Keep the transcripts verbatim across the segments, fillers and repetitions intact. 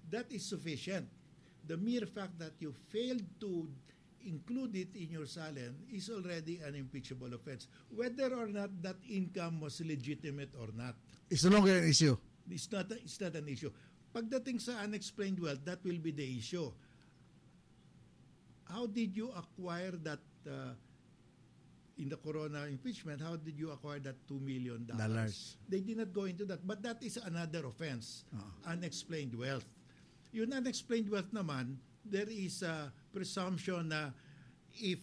that is sufficient. The mere fact that you failed to include it in your SALN is already an impeachable offense, whether or not that income was legitimate or not. It's no longer an issue. It's not, a, it's not an issue. Pagdating sa unexplained wealth, that will be the issue. How did you acquire that uh, in the Corona impeachment? How did you acquire that two million dollars? Dollars. They did not go into that. But that is another offense, uh-huh. Unexplained wealth. Yung unexplained wealth naman, there is a presumption na if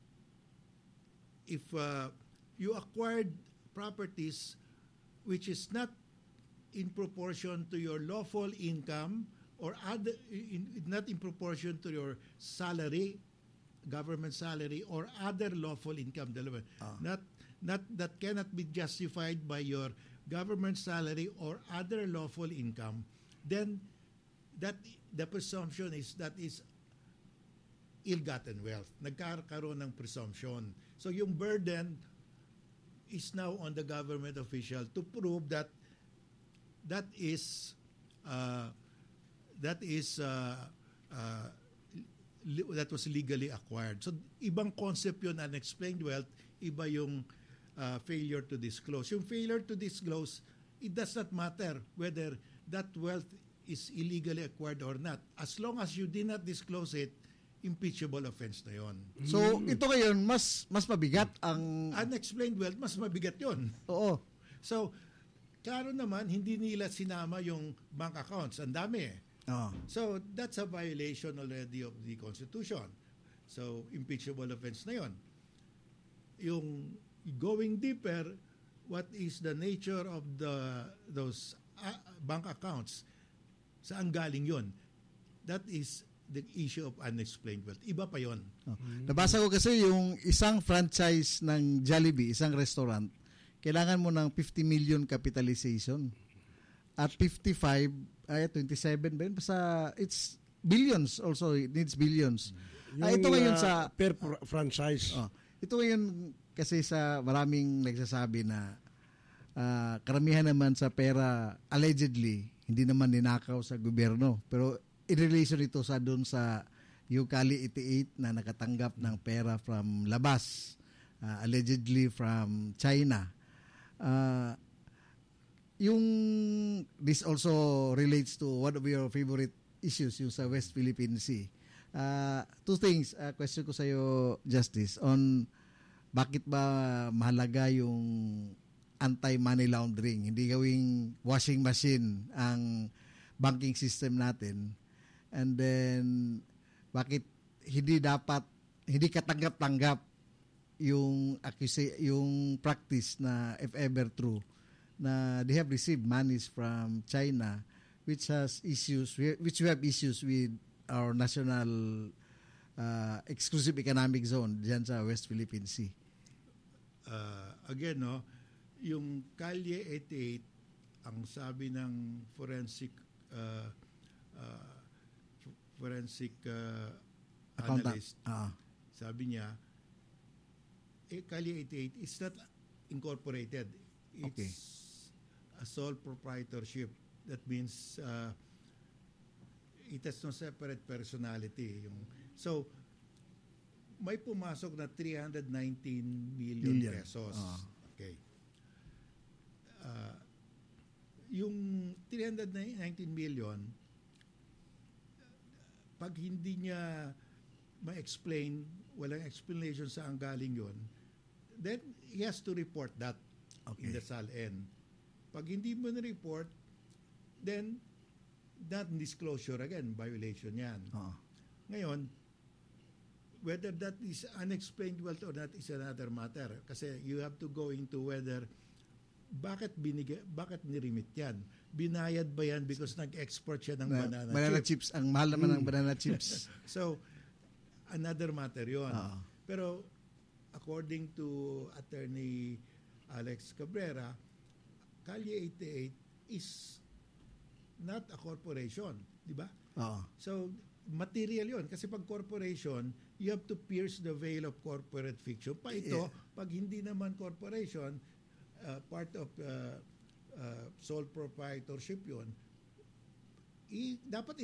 if uh, you acquired properties which is not in proportion to your lawful income or other, in, not in proportion to your salary, government salary, or other lawful income, dalawa. Ah. Not not that cannot be justified by your government salary or other lawful income, then that the presumption is that is ill-gotten wealth. Nagkakaroon ng presumption. So yung burden is now on the government official to prove that that is uh, that is uh, uh, li- that was legally acquired. So ibang concept yun, unexplained wealth, iba yung uh, failure to disclose. Yung failure to disclose, it does not matter whether that wealth is illegally acquired or not. As long as you did not disclose it, impeachable offense na yon. So, ito ngayon, mas mas mabigat ang... Unexplained wealth, mas mabigat yon. Oo. So, klaro naman, hindi nila sinama yung bank accounts. Ang dami eh. Oo. So, that's a violation already of the Constitution. So, impeachable offense na yon. Yung going deeper, what is the nature of the those uh, bank accounts? Saan galing yon? That is the issue of unexplained wealth. Iba pa yon. Oh. Nabasa ko kasi yung isang franchise ng Jollibee, isang restaurant, kailangan mo ng fifty million capitalization. At fifty-five, ay twenty-seven ba yun? Basta it's billions also. It needs billions. Yung, ah, ito ngayon uh, sa... per pr- franchise. Oh, ito ngayon kasi sa maraming nagsasabi na uh, karamihan naman sa pera allegedly hindi naman ninakaw sa gobyerno. Pero in relation ito sa doon sa Ucali eighty-eight na nakatanggap ng pera from labas, uh, allegedly from China. Uh, yung this also relates to one of your favorite issues, yung sa West Philippine Sea. Uh, two things, uh, question ko sa iyo, Justice, on bakit ba mahalaga yung anti-money laundering, hindi gawing washing machine ang banking system natin. And then, bakit hindi dapat, hindi katanggap-tanggap yung accuse, yung practice na if ever true, na they have received monies from China which has issues, which we have issues with our national uh, exclusive economic zone diyan sa West Philippine Sea. Uh, again, no, yung Kalye eighty-eight, ang sabi ng forensic uh, uh, forensic uh, analyst, ah. sabi niya, eh, Kalye eighty-eight is not incorporated. It's okay. a sole proprietorship. That means uh, it has no separate personality. Yung, so, may pumasok na three hundred nineteen million, million. pesos. Ah. Okay. Uh, yung three hundred nineteen million, pag hindi niya ma-explain, walang explanation sa ang galing yun, then he has to report that okay. in the SALN. Pag hindi mo na-report, then that disclosure again, violation yan. Uh-huh. Ngayon, whether that is unexplained wealth or not is another matter. Kasi you have to go into whether bakit binigay, bakit nirimit yan? Binayad ba yan because nag-export siya ng na, banana, banana chips? chips? Ang mahal naman mm. ng banana chips. So, another matter yun. Uh-huh. Pero, according to Attorney Alex Cabrera, Kalye eighty-eight is not a corporation. Di ba? Uh-huh. So, material yun. Kasi pag corporation, you have to pierce the veil of corporate fiction. Pa ito, yeah. pag hindi naman corporation, uh, part of uh, uh, sole proprietorship yun, i- dapat